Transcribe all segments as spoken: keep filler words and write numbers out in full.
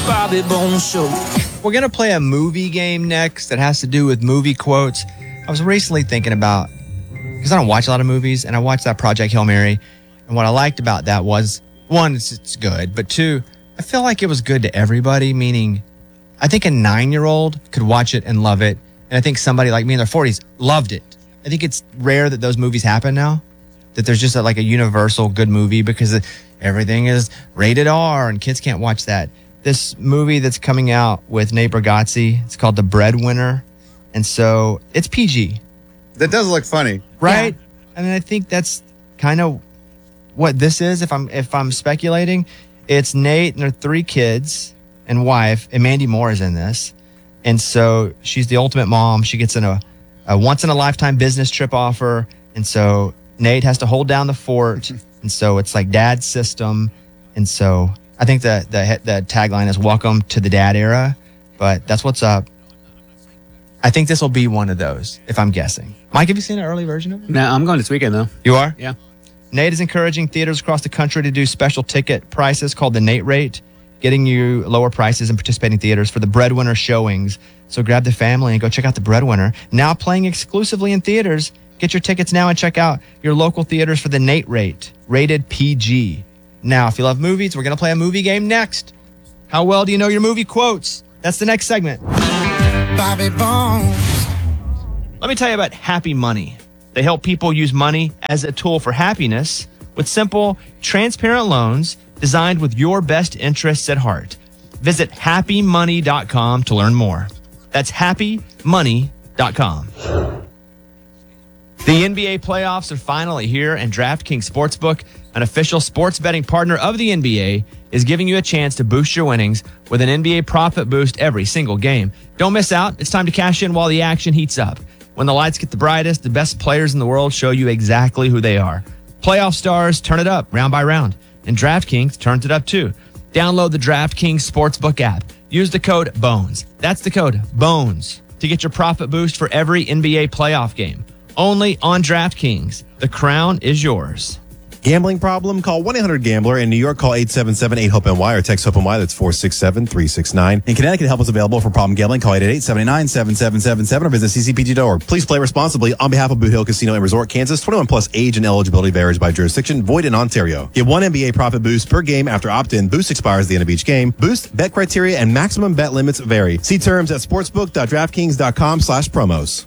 Bobby Bones Show. We're going to play a movie game next that has to do with movie quotes. I was recently thinking about, because I don't watch a lot of movies, and I watched that Project Hail Mary, and what I liked about that was, one, it's, it's good, but two, I feel like it was good to everybody, meaning I think a nine-year-old could watch it and love it, and I think somebody like me in their forties loved it. I think it's rare that those movies happen now, that there's just a, like a universal good movie, because everything is rated R and kids can't watch that. This movie that's coming out with Nate Bargatze, it's called The Breadwinner. And so it's P G. That does look funny. Right? Yeah. I mean, I think that's kind of what this is. If I'm if I'm speculating, it's Nate and their three kids and wife, and Mandy Moore is in this. And so she's the ultimate mom. She gets in a, a once-in-a-lifetime business trip offer. And so Nate has to hold down the fort. And so it's like dad's system. And so I think the, the the tagline is "Welcome to the Dad Era," but that's what's up. I think this will be one of those, if I'm guessing. Mike, have you seen an early version of it? No, I'm going this weekend, though. You are? Yeah. Nate is encouraging theaters across the country to do special ticket prices called the Nate Rate, getting you lower prices in participating theaters for the Breadwinner showings. So grab the family and go check out the Breadwinner. Now playing exclusively in theaters. Get your tickets now and check out your local theaters for the Nate Rate, rated P G. Now, if you love movies, we're going to play a movie game next. How well do you know your movie quotes? That's the next segment. Bobby Bones. Let me tell you about Happy Money. They help people use money as a tool for happiness with simple, transparent loans designed with your best interests at heart. Visit happy money dot com to learn more. That's happy money dot com. The N B A playoffs are finally here, and DraftKings Sportsbook, an official sports betting partner of the N B A, is giving you a chance to boost your winnings with an N B A profit boost every single game. Don't miss out. It's time to cash in while the action heats up. When the lights get the brightest, the best players in the world show you exactly who they are. Playoff stars turn it up round by round, and DraftKings turns it up too. Download the DraftKings Sportsbook app. Use the code BONES. That's the code BONES to get your profit boost for every N B A playoff game. Only on DraftKings. The crown is yours. Gambling problem? Call one eight hundred gambler. In New York, call eight seven seven eight hope N Y or text HOPE-NY. That's four six seven three six nine. In Connecticut, help is available for problem gambling. Call eight eight eight seven nine seven seven seven seven or visit c c p g dot org. Please play responsibly. On behalf of Boot Hill Casino and Resort, Kansas, twenty-one plus age and eligibility varies by jurisdiction. Void in Ontario. Get one N B A profit boost per game after opt-in. Boost expires at the end of each game. Boost, bet criteria, and maximum bet limits vary. See terms at sportsbook dot draftkings dot com slash promos.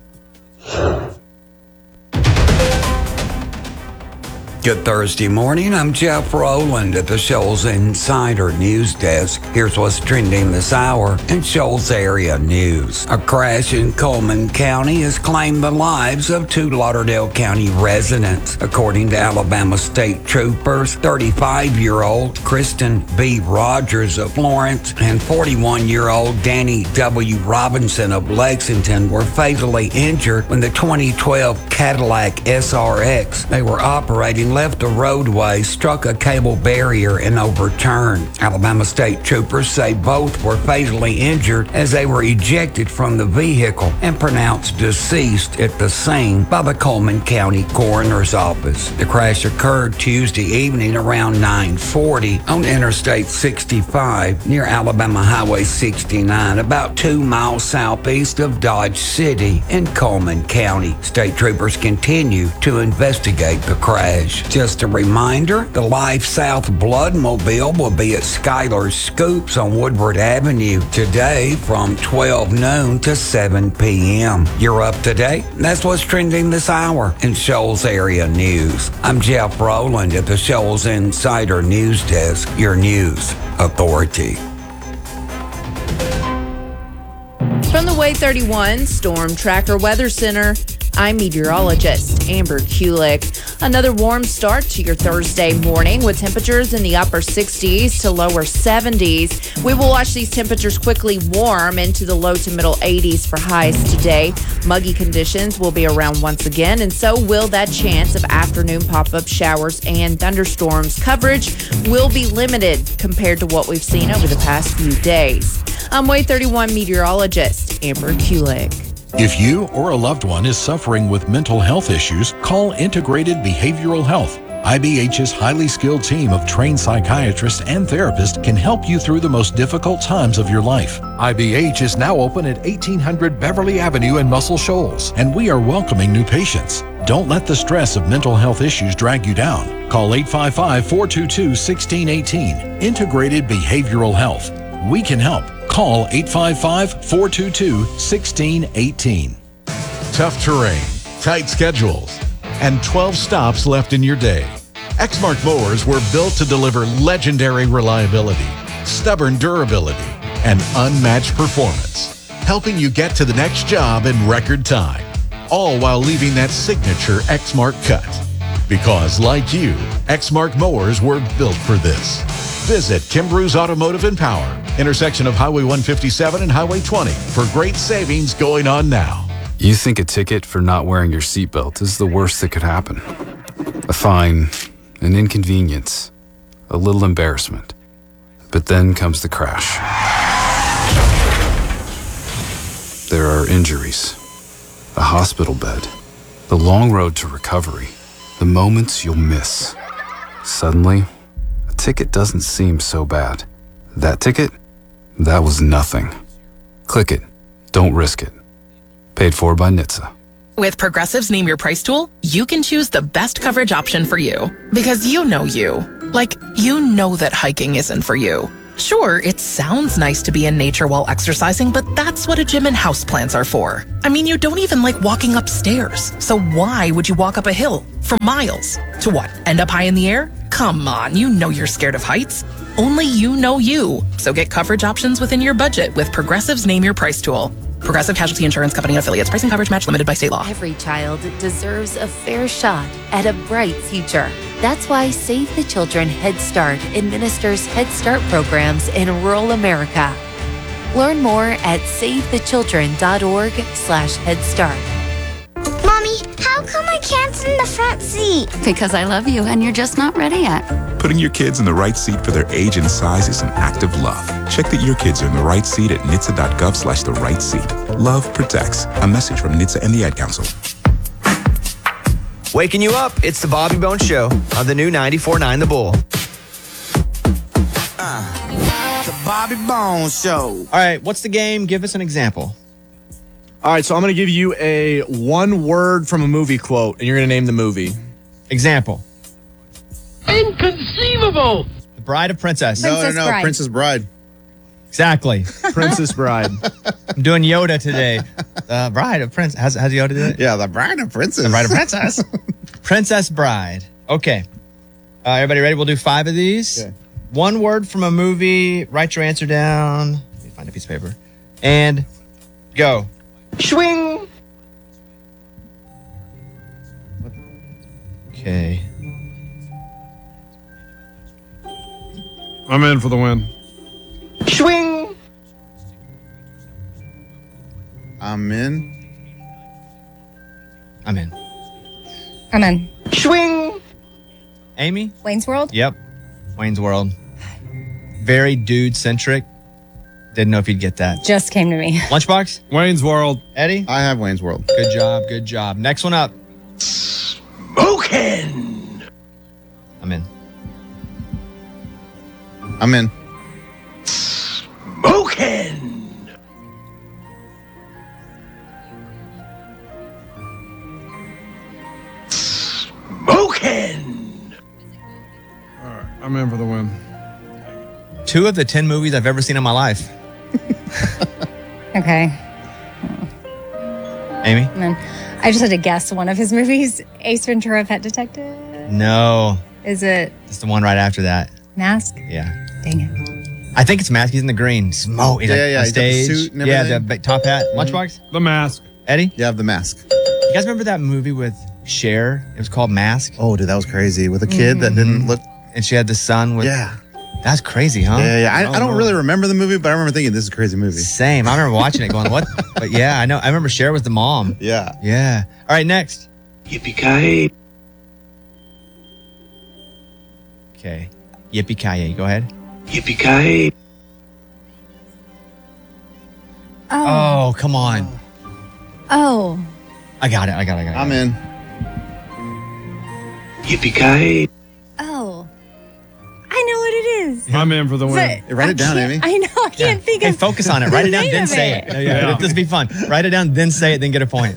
Good Thursday morning. I'm Jeff Rowland at the Shoals Insider News Desk. Here's what's trending this hour in Shoals area news. A crash in Coleman County has claimed the lives of two Lauderdale County residents. According to Alabama State Troopers, thirty-five-year-old Kristen B. Rogers of Florence and forty-one-year-old Danny W. Robinson of Lexington were fatally injured when the twenty twelve Cadillac S R X they were operating left a roadway, struck a cable barrier, and overturned. Alabama State Troopers say both were fatally injured as they were ejected from the vehicle and pronounced deceased at the scene by the Coleman County Coroner's Office. The crash occurred Tuesday evening around nine forty on Interstate sixty-five near Alabama Highway sixty-nine, about two miles southeast of Dodge City in Coleman County. State Troopers continue to investigate the crash. Just a reminder, the Life South Bloodmobile will be at Skylar's Scoops on Woodward Avenue today from twelve noon to seven p.m. You're up to date? That's what's trending this hour in Shoals Area News. I'm Jeff Rowland at the Shoals Insider News Desk, your news authority. From the Way thirty-one Storm Tracker Weather Center, I'm meteorologist Amber Kulik. Another warm start to your Thursday morning with temperatures in the upper sixties to lower seventies. We will watch these temperatures quickly warm into the low to middle eighties for highs today. Muggy conditions will be around once again, and so will that chance of afternoon pop-up showers and thunderstorms. Coverage will be limited compared to what we've seen over the past few days. I'm Way thirty-one meteorologist Amber Kulik. If you or a loved one is suffering with mental health issues, call Integrated Behavioral Health. I B H's highly skilled team of trained psychiatrists and therapists can help you through the most difficult times of your life. I B H is now open at eighteen hundred Beverly Avenue in Muscle Shoals, and we are welcoming new patients. Don't let the stress of mental health issues drag you down. Call eight five five, four two two, one six one eight. Integrated Behavioral Health. We can help. Call eight five five, four two two, one six one eight. Tough terrain, tight schedules, and twelve stops left in your day. Exmark mowers were built to deliver legendary reliability, stubborn durability, and unmatched performance, helping you get to the next job in record time, all while leaving that signature Exmark cut. Because like you, Exmark mowers were built for this. Visit Kimbrough's Automotive and Power, intersection of Highway one fifty-seven and Highway twenty, for great savings going on now. You think a ticket for not wearing your seatbelt is the worst that could happen. A fine, an inconvenience, a little embarrassment. But then comes the crash. There are injuries, a hospital bed, the long road to recovery, the moments you'll miss. Suddenly, a ticket doesn't seem so bad. That ticket? That was nothing. Click it. Don't risk it. Paid for by N H T S A. With Progressive's Name Your Price tool, you can choose the best coverage option for you. Because you know you. Like, you know that hiking isn't for you. Sure, it sounds nice to be in nature while exercising, but that's what a gym and houseplants are for. I mean, you don't even like walking upstairs. So why would you walk up a hill for miles? To what, end up high in the air? Come on, you know you're scared of heights. Only you know you. So get coverage options within your budget with Progressive's Name Your Price tool. Progressive Casualty Insurance Company and affiliates. Pricing coverage match limited by state law. Every child deserves a fair shot at a bright future. That's why Save the Children Head Start administers Head Start programs in rural America. Learn more at savethechildren.org slash Head Start. Mommy, how come I can't sit in the front seat? Because I love you and you're just not ready yet. Putting your kids in the right seat for their age and size is an act of love. Check that your kids are in the right seat at N H T S A dot gov slash the right seat. Love protects. A message from N H T S A and the Ad Council. Waking you up, it's the Bobby Bones Show on the new ninety-four point nine The Bull. Uh, the Bobby Bones Show. All right, what's the game? Give us an example. All right, so I'm going to give you a one word from a movie quote, and you're going to name the movie. Example. Inconceivable. The Bride of Princess. Princess no, no, no, Bride. Princess Bride. Exactly. Princess Bride. I'm doing Yoda today. The Bride of Princess. How's, how's Yoda do it? Yeah, the Bride of Princess. The Bride of Princess. Princess Bride. Okay. Uh, everybody ready? We'll do five of these. Okay. One word from a movie. Write your answer down. Let me find a piece of paper. And go. Swing. Okay. I'm in for the win. Swing. I'm in. I'm in. I'm in. Swing. Amy? Wayne's World? Yep. Wayne's World. Very dude-centric. Didn't know if you'd get that. Just came to me. Lunchbox? Wayne's World. Eddie? I have Wayne's World. Good job, good job. Next one up. Smoking. I'm in. I'm in. Smoking. Smoking. All right, I'm in for the win. Two of the ten movies I've ever seen in my life. Okay. Amy? I'm in. I just had to guess one of his movies. Ace Ventura, Pet Detective. No. Is it It's the one right after that. Mask? Yeah. Dang it. I think it's Mask. He's in the green. Smoke. He's Yeah, like yeah, on he's got the stage. suit and yeah, everything. the big top hat. Lunchbox? The Mask. Eddie? You have the Mask. You guys remember that movie with Cher? It was called Mask. Oh, dude, that was crazy. With a kid that didn't look. And she had the son with. Yeah. That's crazy, huh? Yeah, yeah. I, I don't know. really remember the movie, but I remember thinking this is a crazy movie. Same. I remember watching it going, what? But yeah, I know. I remember Cher was the mom. Yeah. Yeah. All right, next. Yippee-ki-yay. Okay. Yippee-ki-yay. Go ahead. Yippee-ki-yay. Oh. Oh, come on. Oh. I got it. I got it. I got it. I'm in. Yippee-ki-yay. Oh. I know what it is. I'm in for the win. But I can't- I know. I can't think Hey, of focus on it. Write it the down, name then of say it. No, yeah, Yeah. This will be fun. Write it down, then say it, then get a point.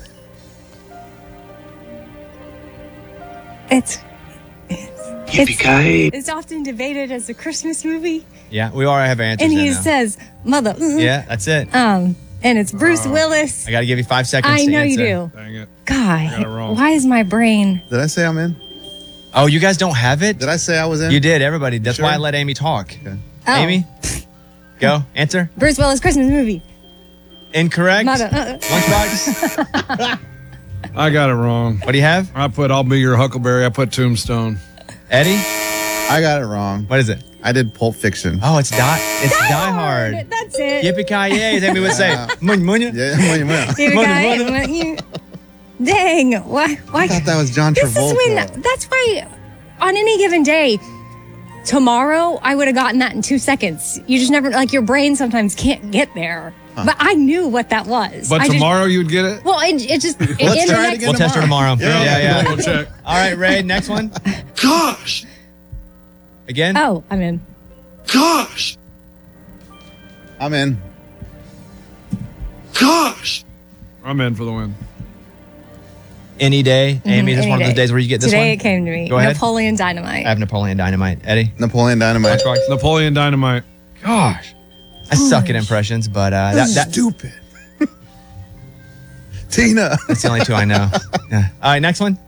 It's Yippee-ki-yay. it's often debated as a Christmas movie, Yeah, we already have answers and he in now. says "mother." mm, Yeah, that's it. Um, and it's Bruce Willis. I got to give you five seconds I to know you answer. do. Dang it. God, got it wrong. why is my brain? Did I say I'm in? Oh, you guys don't have it? Did I say I was in? You did, everybody. That's sure? why I let Amy talk. Oh. Amy, go. Answer. Bruce Willis Christmas movie. Incorrect. Mother. Uh, Lunchbox. I got it wrong. What do you have? I put I'll Be Your Huckleberry. I put Tombstone. Eddie? I got it wrong. What is it? I did Pulp Fiction. Oh, it's Die. It's Die, Hard. That's it. Yippee-ki-yay, as Amy would say. Munya, munya. Yeah, munya, munya. You Mother, guy- you- Dang! Why? Why? I thought that was John This is Travolta. when. That's why. On any given day, tomorrow I would have gotten that in two seconds. You just never like your brain sometimes can't get there. But I knew what that was. But I just- tomorrow you'd get it? well, it, it just. Let's in the try it next- again We'll test her tomorrow. Yeah. Yeah, yeah. We'll check. All right, Ray, next one. Gosh. Again? Oh, I'm in. Gosh. I'm in. Gosh. I'm in for the win. Any day. Amy, Mhm, this is any one of those day. days where you get this Today one. it came to me. Go ahead. Napoleon Dynamite. I have Napoleon Dynamite. Eddie? Napoleon Dynamite. Lunchbox? Napoleon Dynamite. Gosh. I suck at impressions, but uh, that, that, Stupid. Tina. that's the only two I know. Yeah. All right, next one.